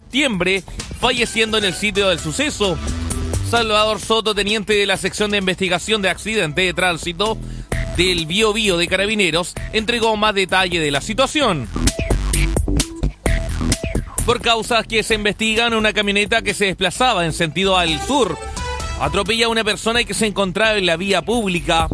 septiembre, falleciendo en el sitio del suceso. Salvador Soto, teniente de la sección de investigación de accidente de tránsito del Biobío de Carabineros, entregó más detalle de la situación. Por causas que se investigan, una camioneta que se desplazaba en sentido al sur atropella a una persona que se encontraba en la vía pública.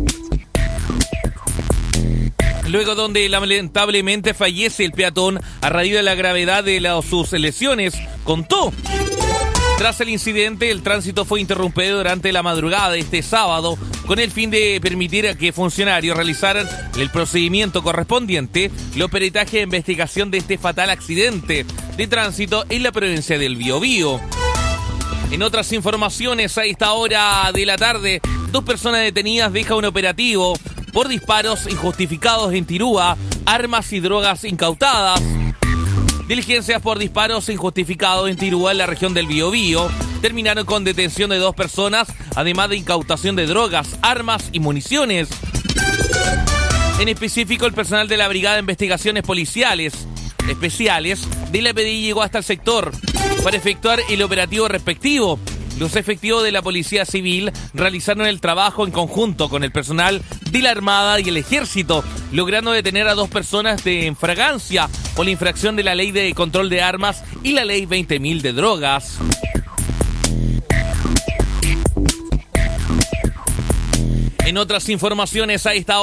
Luego donde lamentablemente fallece el peatón a raíz de la gravedad de sus lesiones, contó. Tras el incidente, el tránsito fue interrumpido durante la madrugada de este sábado con el fin de permitir a que funcionarios realizaran el procedimiento correspondiente, los peritajes de investigación de este fatal accidente de tránsito en la provincia del Biobío. En otras informaciones, a esta hora de la tarde, 2 personas detenidas dejan un operativo por disparos injustificados en Tirúa, armas y drogas incautadas. Diligencias por disparos injustificados en Tirúa, en la región del Biobío, terminaron con detención de 2 personas, además de incautación de drogas, armas y municiones. En específico, el personal de la Brigada de Investigaciones Policiales Especiales de la PDI llegó hasta el sector para efectuar el operativo respectivo. Los efectivos de la Policía Civil realizaron el trabajo en conjunto con el personal de la Armada y el Ejército, logrando detener a 2 personas en fragancia por la infracción de la Ley de Control de Armas y la Ley 20.000 de drogas. En otras informaciones, a esta